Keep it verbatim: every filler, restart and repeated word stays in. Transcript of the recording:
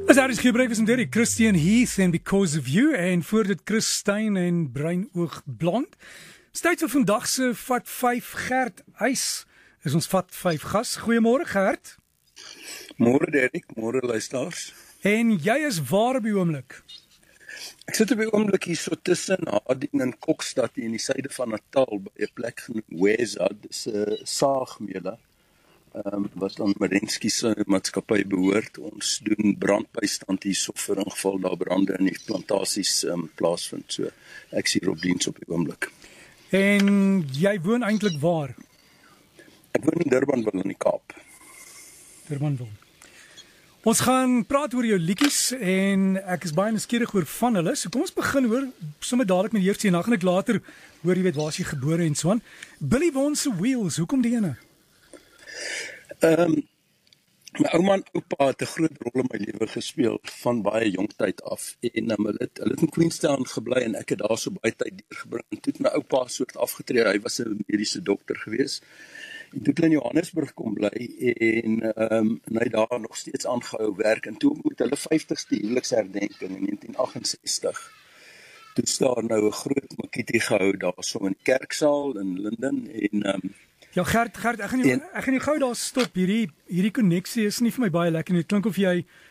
As daar is gebruik is om dit Christian Heath en Because of You en voor dit Chris Stein en Bruinoog Blond. Tyd vir vandag se Vat vyf Gert Eys is ons Vat vyf gas. Goeiemôre Gert. Môre Derek, môre luisteraars. En jy is waar op die oomblik? Ek sit op die oomblik hier so tussen Hading en Kokstad hier in die suide van Natal by 'n plek genoem Weza, dis 'n saagmeula. Um, wat aan Merensky se maatskappy behoort. Ons doen brandbystand hierso vir 'n geval daar brande in die plantasies um, plaasvind. So ek is hier op diens op die oomblik. En jy woon eintlik waar? Ek woon in Durbanville in die Kaap. Durbanville. Ons gaan praat oor jou liedjies en ek is baie nuuskierig oor van hulle. So kom ons begin hoor, sommer dadelik met die eerste en dan gaan ek later hoor jy weet waar is jy gebore en so aan. Billy Bond se Wheels, hoekom die ene? Ehm um, my ouma en oupa het 'n groot rol in my lewe gespeel van baie jong tyd af en um, hulle het hulle het in Queenstown gebly en ek het daar so baie tyd deurgebring. En toe het my oupa soort afgetree, hy was 'n mediese dokter gewees. En toe het hy in Johannesburg kom bly en ehm um, en hy daar nog steeds aangehou werk en toe met hulle vyftigste huweliksherdenking in negentien agt sestig. Toe staan nou 'n groot makietie gehou daar so in die kerksaal in Linden en ehm um, Ja Gert, Gert, ek gaan jou, ek gaan jou gou daar stop. Hierdie hierdie koneksie is nie vir my baie lekker nie. Dit klink of jy